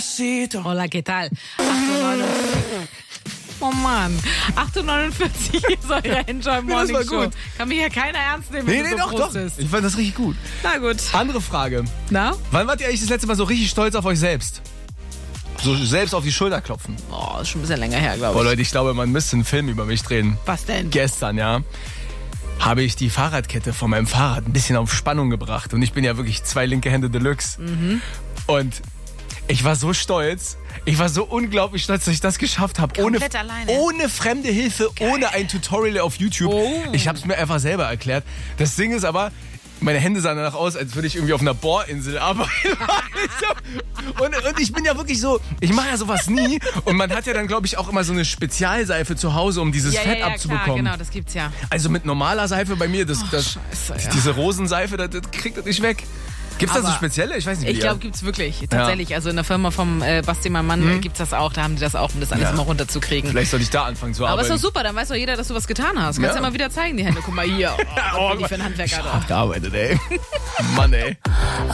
Hola, ¿qué tal? 8:49. Oh Mann. 8:49 ist eure Enjoy Morning das war Show. gut. Kann mich ja keiner ernst nehmen, wenn du so doch. bist. Ich fand das richtig gut. Na gut. Andere Frage. Na? Wann wart ihr eigentlich das letzte Mal so richtig stolz auf euch selbst? So selbst auf die Schulter klopfen. Oh, ist schon ein bisschen länger her, glaube Boah, ich. Leute, ich glaube, man müsste einen Film über mich drehen. Was denn? Gestern, ja, habe ich die Fahrradkette von meinem Fahrrad ein bisschen auf Spannung gebracht. Und ich bin ja wirklich 2 linke Hände Deluxe. Und ich war so stolz. Ich war so unglaublich stolz, dass ich das geschafft habe. Komplett alleine. Ohne fremde Hilfe, ohne ein Tutorial auf YouTube. Oh. Ich habe es mir einfach selber erklärt. Das Ding ist aber, meine Hände sahen danach aus, als würde ich irgendwie auf einer Bohrinsel arbeiten. Und ich bin ja wirklich so, ich mache ja sowas nie. Und man hat ja dann, glaube ich, auch immer so eine Spezialseife zu Hause, um dieses Fett Klar, abzubekommen. genau, das gibt's ja. Also mit normaler Seife bei mir, Scheiße, ja. diese Rosenseife, das kriegt das nicht weg. Gibt's da so Aber spezielle? Ich weiß nicht, wie Ich die glaube, heißen. gibt's wirklich. Tatsächlich. Also in der Firma vom Basti, mein Mann, gibt's das auch. Da haben die das auch, um das alles Ja. immer runterzukriegen. Vielleicht sollte ich da anfangen zu Aber arbeiten. ist doch super, dann weiß doch jeder, dass du was getan hast. Kannst Ja. ja mal wieder zeigen, die Hände. Guck mal hier. Oh, was bin ich für ein Handwerker da. Hart gearbeitet, ey. Mann, ey.